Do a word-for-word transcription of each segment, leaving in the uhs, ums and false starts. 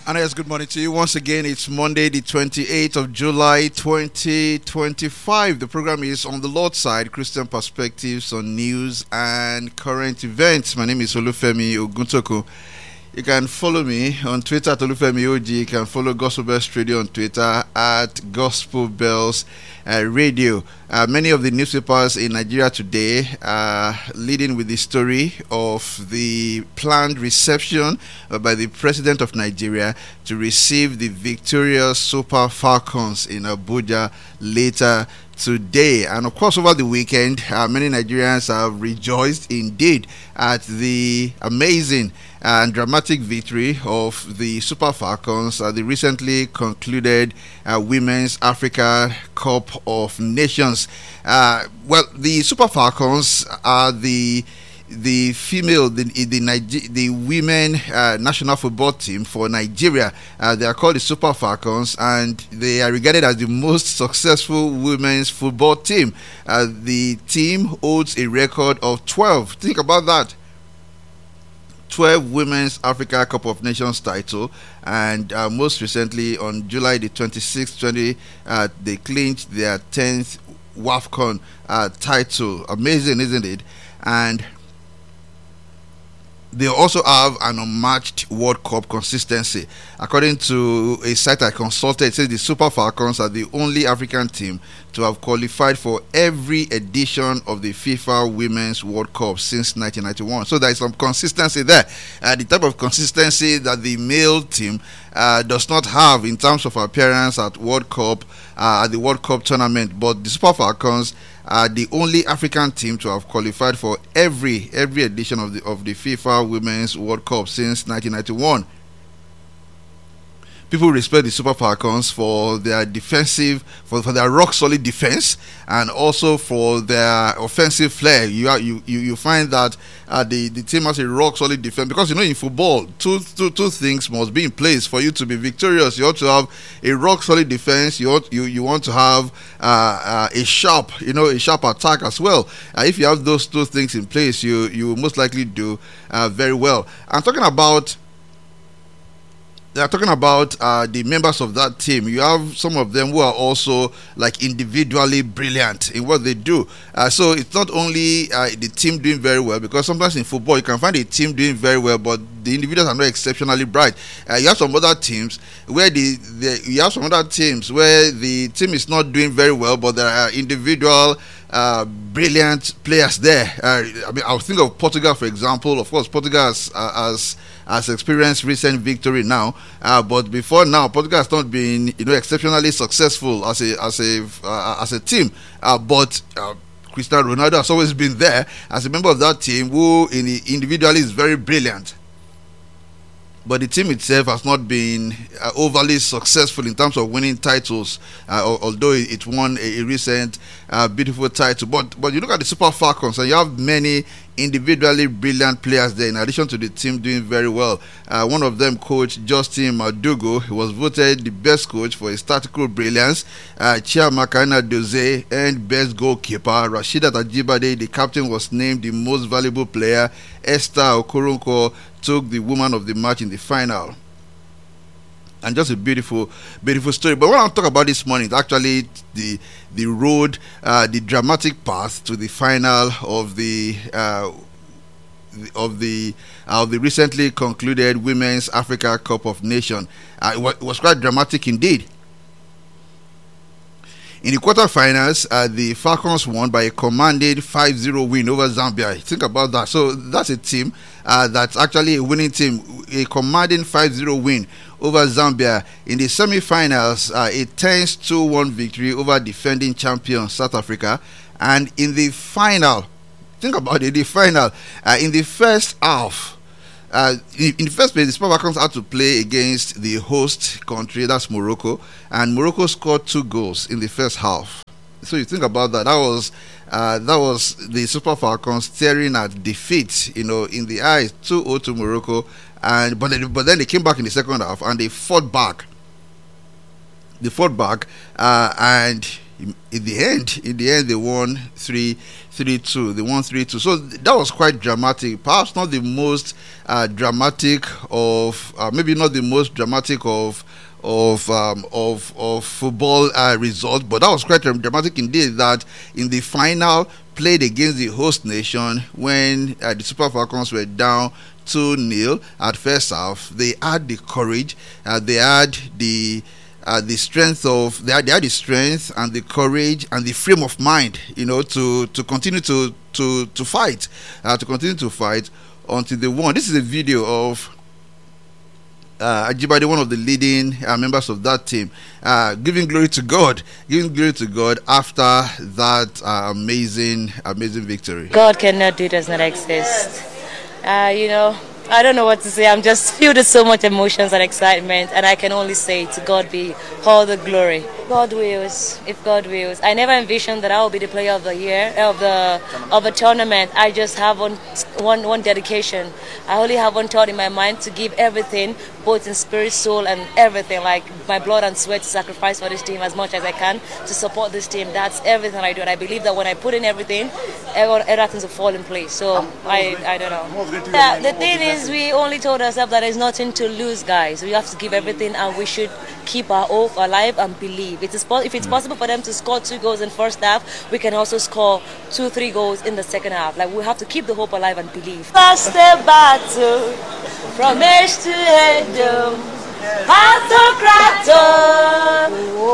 And yes, good morning to you. Once again, it's Monday, the twenty-eighth of July, twenty twenty-five. The program is On the Lord's Side, Christian Perspectives on News and Current Events. My name is Olufemi Oguntoko. You can follow me on Twitter at Olufemi O G. You can follow Gospel Bells Radio on Twitter at Gospel Bells uh, Radio. Uh, many of the newspapers in Nigeria today are leading with the story of the planned reception uh, by the President of Nigeria to receive the victorious Super Falcons in Abuja later today. And of course, over the weekend, uh, many Nigerians have rejoiced indeed at the amazing and dramatic victory of the Super Falcons at the recently concluded uh, Women's Africa Cup of Nations. Uh, well, the Super Falcons are the the female, the the, Niger- the women uh, national football team for Nigeria. Uh, they are called the Super Falcons, and they are regarded as the most successful women's football team. Uh, the team holds a record of twelve. Think about that. twelve Women's Africa Cup of Nations title, and uh, most recently on July the twenty-sixth, twenty, uh, they clinched their tenth WAFCON uh, title. Amazing, isn't it? And they also have an unmatched World Cup consistency. According to a site I consulted, it says the Super Falcons are the only African team to have qualified for every edition of the FIFA Women's World Cup since nineteen ninety-one. So there is some consistency there. Uh, the type of consistency that the male team uh, does not have in terms of appearance at World Cup, uh, at the World Cup tournament. But the Super Falcons are the only African team to have qualified for every every edition of the of the FIFA Women's World Cup since nineteen ninety-one. People respect the Super Falcons for their defensive, for, for their rock solid defense, and also for their offensive flair. You are, you, you you find that uh, the the team has a rock solid defense, because you know in football two two two things must be in place for you to be victorious. You ought to have a rock solid defense. You ought, you you want to have uh, uh, a sharp you know a sharp attack as well. Uh, if you have those two things in place, you you most likely do uh, very well. I'm talking about. They are talking about uh, the members of that team. You have some of them who are also like individually brilliant in what they do. Uh, so it's not only uh, the team doing very well, because sometimes in football you can find a team doing very well, but the individuals are not exceptionally bright. Uh, you have some other teams where the, the you have some other teams where the team is not doing very well, but there are individual uh, brilliant players there. Uh, I mean, I'll think of Portugal, for example. Of course, Portugal has, uh, has has experienced recent victory now, uh, but before now, Portugal has not been, you know, exceptionally successful as a as a uh, as a team. Uh, but uh, Cristiano Ronaldo has always been there as a member of that team, who in individually is very brilliant. But the team itself has not been uh, overly successful in terms of winning titles, uh, although it won a, a recent uh, beautiful title. But but you look at the Super Falcons, and you have many individually brilliant players there, in addition to the team doing very well. Uh, one of them, Coach Justin Madugu, he was voted the best coach for his tactical brilliance. Uh, Chiamaka Nnadozie earned best goalkeeper. Rasheedat Ajibade, the captain, was named the most valuable player. Esther Okoronkwo took the woman of the match in the final. And just a beautiful, beautiful story. But what I'll talk about this morning is actually the the road, uh, the dramatic path to the final of the uh, of the uh, of the recently concluded Women's Africa Cup of Nations. Uh, it, was, it was quite dramatic indeed. In the quarterfinals, uh, the Falcons won by a commanding five zero win over Zambia. Think about that. So that's a team uh, that's actually a winning team, a commanding five zero win over Zambia. In the semi-finals, uh, a ten two one victory over defending champion South Africa. And in the final, think about it, the final, uh, in the first half, Uh, in, in the first place, the Super Falcons had to play against the host country, that's Morocco, and Morocco scored two goals in the first half. So you think about that. That was uh, that was the Super Falcons staring at defeat, you know, in the eyes, two zero to Morocco, and but then, but then they came back in the second half and they fought back. They fought back, uh, and in, in the end, in the end, they won three, three, two. They won three, two. So that was quite dramatic. Perhaps not the most uh, dramatic of, uh, maybe not the most dramatic of. Of um, of of football uh, result, but that was quite dramatic indeed. That in the final, played against the host nation, when uh, the Super Falcons were down two nil at first half, they had the courage, uh, they had the uh, the strength of they had, they had the strength and the courage and the frame of mind, you know, to to continue to to to fight, uh, to continue to fight until they won. This is a video of Uh, Ajibade, one of the leading uh, members of that team, uh, giving glory to God, giving glory to God after that uh, amazing, amazing victory. God cannot do, does not exist. Uh, you know, I don't know what to say. I'm just filled with so much emotions and excitement, and I can only say to God be all the glory. God wills, if God wills. I never envisioned that I will be the player of the year, of the of a tournament. I just have one, one, one dedication. I only have one thought in my mind, to give everything, both in spirit, soul, and everything, like my blood and sweat, to sacrifice for this team as much as I can, to support this team. That's everything I do, and I believe that when I put in everything, everything will fall in place. So I, I don't know. Yeah, the thing is, we only told ourselves that there's nothing to lose, guys. We have to give everything, and we should keep our hope alive and believe. It is if it's possible for them to score two goals in first half, we can also score two, three goals in the second half. Like, we have to keep the hope alive and believe. Lost the battle from edge to edge. Pantocrator,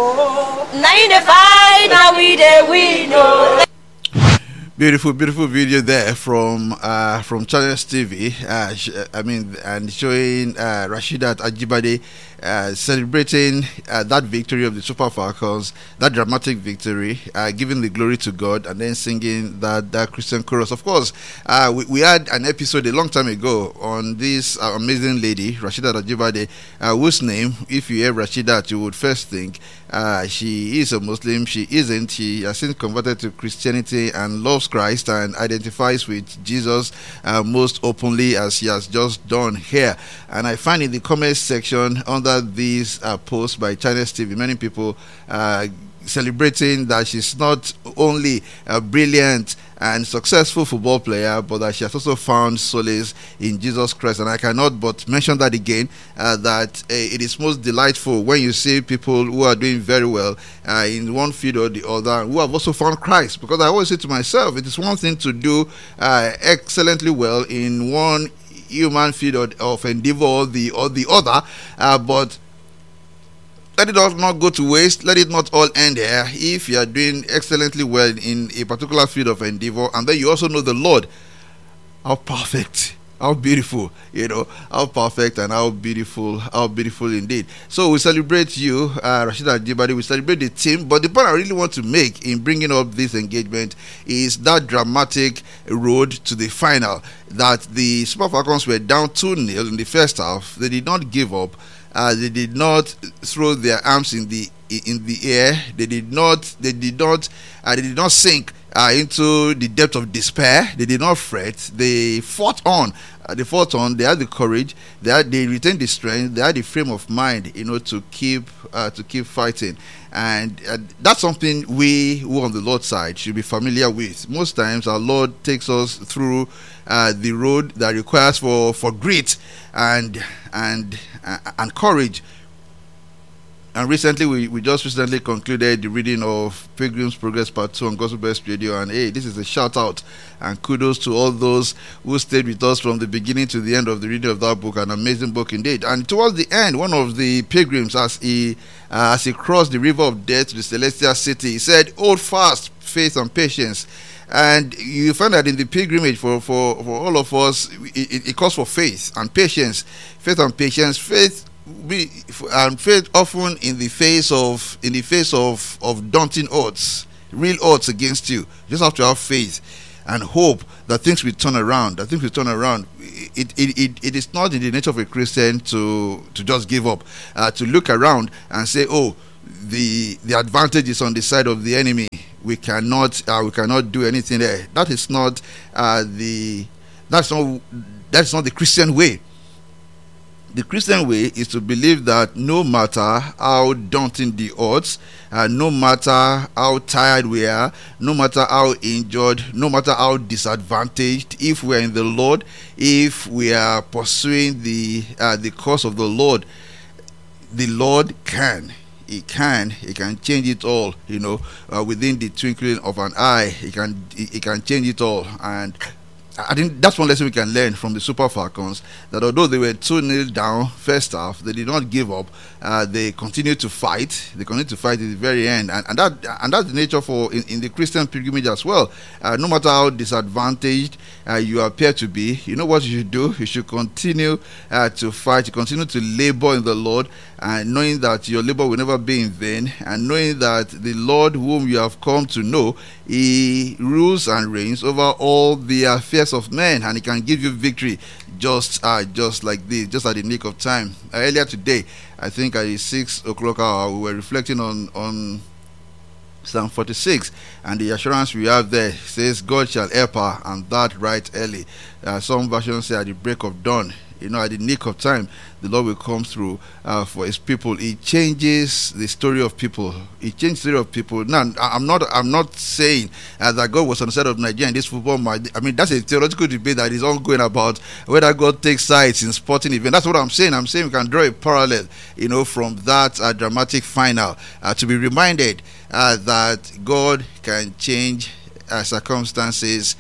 nine to five, now we there we know. Beautiful, beautiful video there from uh, from Channels T V. Uh, sh- I mean, and showing uh, Rasheedat Ajibade uh, celebrating uh, that victory of the Super Falcons, that dramatic victory, uh, giving the glory to God, and then singing that, that Christian chorus. Of course, uh, we, we had an episode a long time ago on this uh, amazing lady, Rasheedat Ajibade, uh, whose name, if you hear Rasheedat, you would first think uh, she is a Muslim. She isn't. She has since converted to Christianity and loves Christ and identifies with Jesus uh, most openly, as he has just done here. And I find in the comments section under this uh, post by Channels T V, many people uh, celebrating that she's not only a brilliant and successful football player, but that she has also found solace in Jesus Christ. And I cannot but mention that again, uh, that uh, it is most delightful when you see people who are doing very well uh, in one field or the other, who have also found Christ. Because I always say to myself, it is one thing to do uh, excellently well in one human field of, of endeavor or the, or the other, uh, but let it all not go to waste. Let it not all end there. If you are doing excellently well in a particular field of endeavor, and then you also know the Lord, how perfect, how beautiful, you know, how perfect and how beautiful, how beautiful indeed. So we celebrate you, uh, Rasheedat Ajibade. We celebrate the team. But the point I really want to make in bringing up this engagement is that dramatic road to the final. That the Super Falcons were down two nil in the first half. They did not give up. Uh, they did not throw their arms in the in the air. They did not. They did not. Uh, they did not sink uh, into the depth of despair. They did not fret. They fought on. Uh, they fought on. They had the courage. They had. They retained the strength. They had the frame of mind, you know, to keep uh, to keep fighting. And uh, that's something we who on the Lord's side should be familiar with. Most times, our Lord takes us through uh, the road that requires for for grit and and uh, and courage. And recently, we, we just recently concluded the reading of Pilgrim's Progress Part two on Gospel Best Radio. And hey, this is a shout out and kudos to all those who stayed with us from the beginning to the end of the reading of that book. An amazing book indeed. And towards the end, one of the pilgrims, as he uh, as he crossed the river of death to the celestial city, he said, "Hold fast faith and patience." And you find that in the pilgrimage for, for, for all of us, it, it calls for faith and patience. Faith and patience. Faith be and faith often in the face of in the face of, of daunting odds, real odds against you. You just have to have faith and hope that things will turn around. That things will turn around. It it, it, it is not in the nature of a Christian to to just give up, uh, to look around and say, "Oh, the the advantage is on the side of the enemy. We cannot uh, we cannot do anything there." That is not uh, the that's not that's not the Christian way. The Christian way is to believe that no matter how daunting the odds, uh, no matter how tired we are, no matter how injured, no matter how disadvantaged, if we are in the Lord, if we are pursuing the uh, the cause of the Lord, the Lord can. He can. He can change it all. You know, uh, within the twinkling of an eye, he can. He, he can change it all. And I think that's one lesson we can learn from the Super Falcons, that although they were two nil down first half, they did not give up. Uh, they continued to fight. They continued to fight at the very end, and, and that and that's the nature for in, in the Christian pilgrimage as well. Uh, no matter how disadvantaged uh, you appear to be, you know what you should do. You should continue uh, to fight. You continue to labor in the Lord, and knowing that your labor will never be in vain, and knowing that the Lord whom you have come to know, He rules and reigns over all the affairs of men, and He can give you victory just uh, just like this, just at the nick of time. Uh, earlier today, I think at the six o'clock hour, we were reflecting on on Psalm forty-six, and the assurance we have there says, God shall help her, and that right early. Uh, some versions say at the break of dawn. You know, at the nick of time, the Lord will come through uh, for His people. He changes the story of people. He changed the story of people. Now, I'm not. I'm not saying uh, that God was on the side of Nigeria in this football match. I mean, that's a theological debate that is ongoing about whether God takes sides in sporting events. That's what I'm saying. I'm saying we can draw a parallel, you know, from that uh, dramatic final uh, to be reminded uh, that God can change uh, circumstances,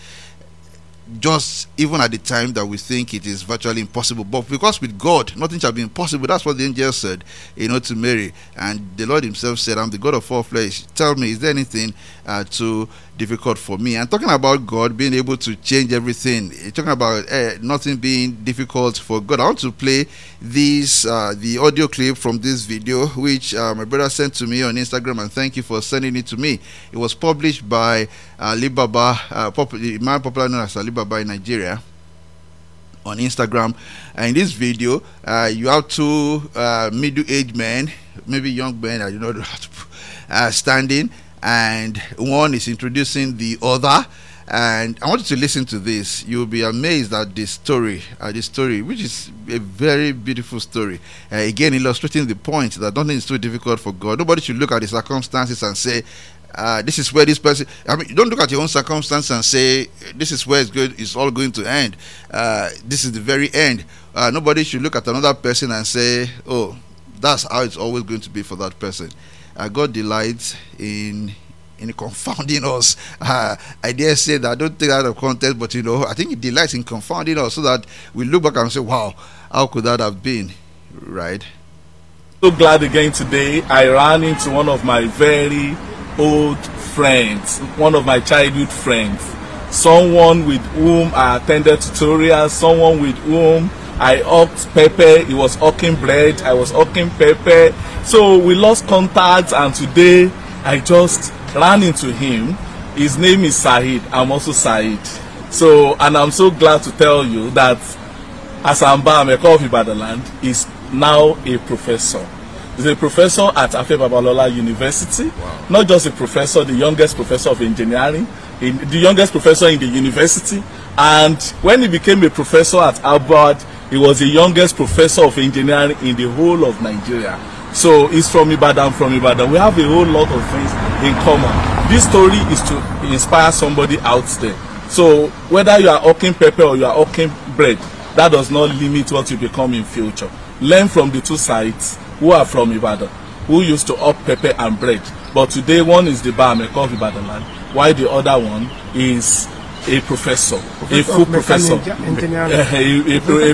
just even at the time that we think it is virtually impossible. But because with God nothing shall be impossible, that's what the angel said, you know, to Mary. And the Lord Himself said, I'm the God of all flesh. Tell me, is there anything uh, too difficult for me? And talking about God being able to change everything, talking about uh, nothing being difficult for God, I want to play this uh, the audio clip from this video, which uh, my brother sent to me on Instagram, and thank you for sending it to me. It was published by uh, Alibaba, uh, pop- the man popular known as Alibaba in Nigeria, on Instagram. And in this video, uh, you have two uh, middle-aged men, maybe young men, I don't know, uh, standing, and one is introducing the other. And I want you to listen to this. You'll be amazed at this story, at this story, which is a very beautiful story. Uh, again, illustrating the point that nothing is too difficult for God. Nobody should look at the circumstances and say, Uh, this is where this person. I mean, don't look at your own circumstance and say this is where it's good. It's all going to end. Uh, this is the very end. Uh, nobody should look at another person and say, "Oh, that's how it's always going to be for that person." Uh, God delights in in confounding us. Uh, I dare say that. I don't take that out of context, but you know, I think He delights in confounding us so that we look back and say, "Wow, how could that have been?" Right? So glad again today. I ran into one of my very old friends, one of my childhood friends, someone with whom I attended tutorials, someone with whom I hawked pepper. He was hawking bread, I was hawking pepper. So we lost contact, and today I just ran into him. His name is Said. I'm also Said. So, and I'm so glad to tell you that Asamba Ameko of Ibadan is now a professor. He's a professor at Afe Babalola University. Wow. Not just a professor, the youngest professor of engineering, in, the youngest professor in the university. And when he became a professor at Harvard, he was the youngest professor of engineering in the whole of Nigeria. So he's from Ibadan, from Ibadan. We have a whole lot of things in common. This story is to inspire somebody out there. So whether you are hawking pepper or you are hawking bread, that does not limit what you become in future. Learn from the two sides who are from Ibadan, who used to hawk pepper and bread. But today one is the Bameko of Ibadan land, while the other one is a professor, professor a full professor, engineering. A, a,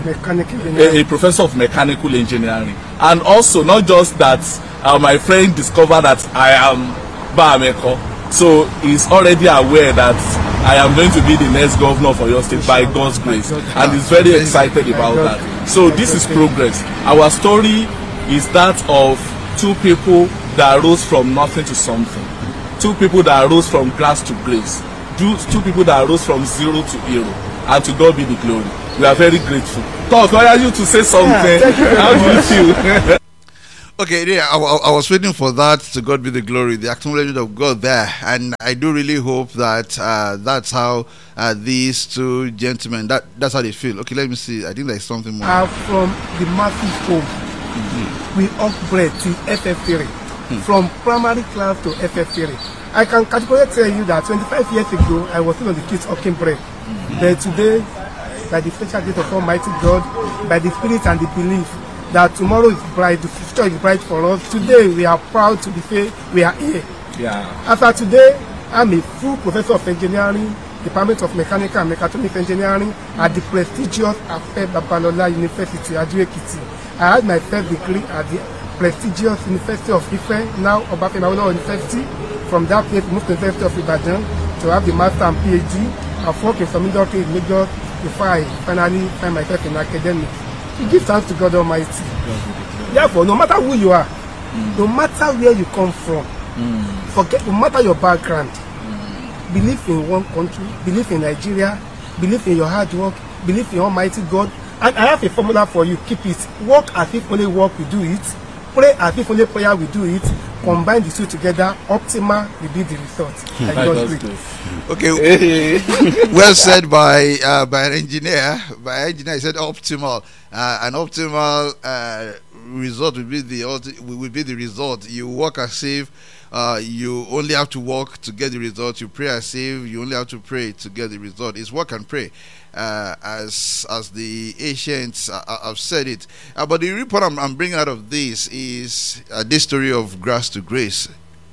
a, a, a professor of mechanical engineering. And also, not just that, uh, my friend discovered that I am Bameko, so he's already aware that I am going to be the next governor for your state by God's grace, and he's very excited about that. So this is progress. Our story is that of two people that rose from nothing to something, two people that rose from grass to grace, two, two people that rose from zero to hero, and to God be the glory. We are very grateful. Talk, why are you to say something? Yeah, how do you feel? Okay, yeah, I, I I was waiting for that. To God be the glory, the acknowledgement of God there, and I do really hope that uh, that's how uh, these two gentlemen that that's how they feel. Okay, let me see. I think there's something more. Are from the masses home. Mm-hmm. We upgrade to F F three, mm-hmm. from primary class to F F three. I can categorically tell you that twenty-five years ago I was still on the streets of bread, mm-hmm. but today, by the special grace of Almighty God, by the Spirit and the belief that tomorrow is bright, the future is bright for us. Today we are proud to be say we are here. Yeah. After today, I'm a full professor of engineering, Department of Mechanical and Mechatronics Engineering at the prestigious Afe Babalola University, Ado-Ekiti. I had my first degree at the prestigious University of Ife, now Obafemi Awolowo University. From that place, moved to the University of Ibadan to have the master and PhD. I've worked in some industry in Lagos before I finally find myself in academics. You give thanks to God Almighty. Therefore, no matter who you are, mm. no matter where you come from, mm. forget, no matter your background, mm. believe in one country, believe in Nigeria, believe in your hard work, believe in Almighty God. And I have a formula for you. Keep it. Work as if only work will do it. Pray as if only prayer will do it. Combine the two together, optimal will be the result. I just agree. Okay, well said by uh, by an engineer. By an engineer, he said optimal. Uh, an optimal uh, result will be the will be the result. You work as if uh, you only have to work to get the result. You pray as if you only have to pray to get the result. It's work and pray. Uh, as as the ancients uh, have said it, uh, but the report I'm, I'm bringing out of this is uh, this story of grass to grace,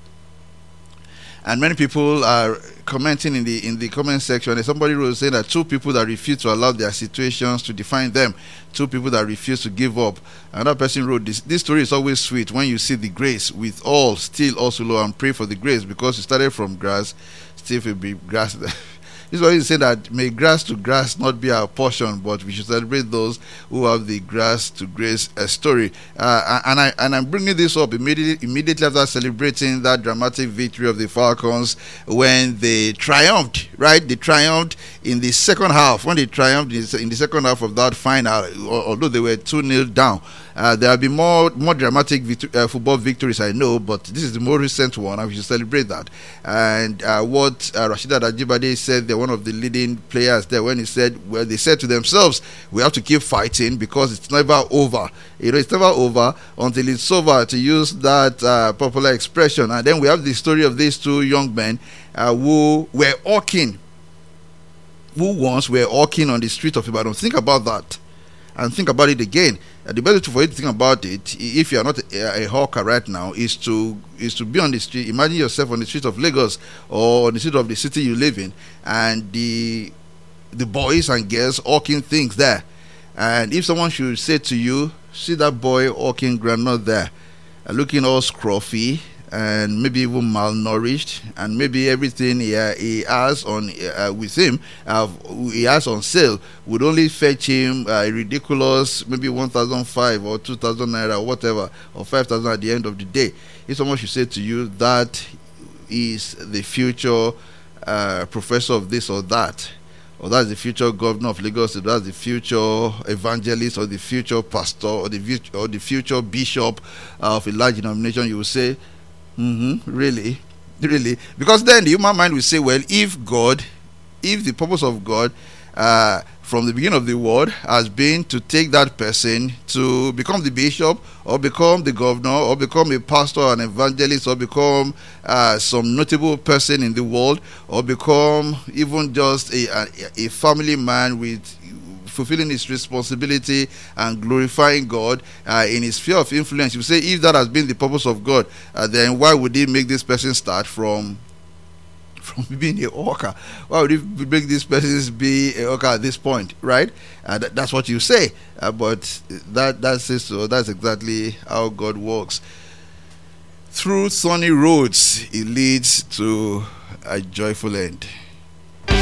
and many people are commenting in the in the comment section. And somebody wrote saying that two people that refuse to allow their situations to define them, two people that refuse to give up. Another person wrote this: this story is always sweet when you see the grace with all still also low, and pray for the grace because you started from grass, still will be grass. This is why you say that may grass to grass not be our portion, but we should celebrate those who have the grass to grace uh, story. Uh, and I and I'm bringing this up immediately immediately after celebrating that dramatic victory of the Falcons when they triumphed. Right, they triumphed in the second half. When they triumphed in the second half of that final, although they were two nil down. Uh, there have been more more dramatic victor- uh, football victories, I know, but this is the more recent one, and we should celebrate that. And uh, what uh, Rasheedat Ajibade said, they're one of the leading players there, when he said, well, they said to themselves, we have to keep fighting because it's never over. You know, it's never over until it's over, to use that uh, popular expression. And then we have the story of these two young men uh, who were hawking, who once were hawking on the street of Ibadan. Think about that. And think about it again. Uh, the best way for you to think about it, if you are not a, a hawker right now, is to is to be on the street. Imagine yourself on the street of Lagos or on the street of the city you live in, and the the boys and girls hawking things there. And if someone should say to you, "See that boy hawking granite there, uh, looking all scruffy and maybe even malnourished, and maybe everything he, uh, he has on uh, with him, uh, he has on sale, would only fetch him uh, a ridiculous maybe one thousand five or two thousand naira or whatever, or five thousand at the end of the day." If someone should say to you that is the future uh, professor of this or that, or that's the future governor of Lagos, or that's the future evangelist, or the future pastor, or the or the future bishop of a large denomination, you will say, Mm-hmm, really, really, because then the human mind will say, well, if God, if the purpose of God uh, from the beginning of the world has been to take that person to become the bishop, or become the governor, or become a pastor, an evangelist, or become uh, some notable person in the world, or become even just a, a, a family man with fulfilling his responsibility and glorifying God uh, in his sphere of influence, you say, if that has been the purpose of God, uh, then why would he make this person start from from being a hawker? Why would he make this person be a hawker at this point, right? Uh, th- that's what you say, uh, but that that says so. That's exactly how God works. Through sunny roads, it leads to a joyful end.